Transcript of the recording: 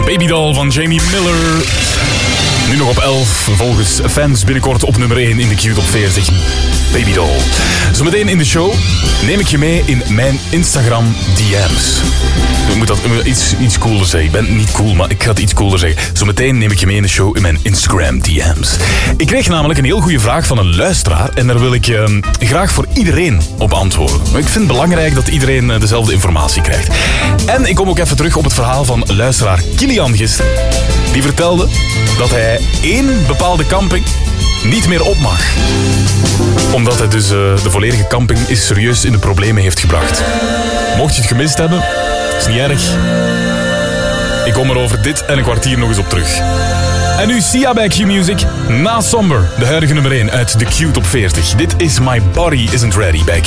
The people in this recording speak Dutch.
Baby Doll van Jamie Miller. Nu nog op 11, volgens fans binnenkort op nummer 1 in de Q-top 40. Baby Doll. Zometeen in de show neem ik je mee in mijn Instagram DM's. Ik moet dat iets cooler zeggen. Ik ben niet cool, maar ik ga het iets cooler zeggen. Zometeen neem ik je mee in de show in mijn Instagram DM's. Ik kreeg namelijk een heel goede vraag van een luisteraar en daar wil ik graag voor iedereen op antwoorden. Ik vind het belangrijk dat iedereen dezelfde informatie krijgt. En ik kom ook even terug op het verhaal van luisteraar Kilian gisteren. Die vertelde dat hij 1 bepaalde camping niet meer op mag. Omdat hij dus de volledige camping is serieus in de problemen heeft gebracht. Mocht je het gemist hebben, is niet erg. Ik kom er over dit en een kwartier nog eens op terug. En nu Sia bij Q-Music na Somber, de huidige nummer 1 uit de Q-top 40. Dit is My Body Isn't Ready bij Q.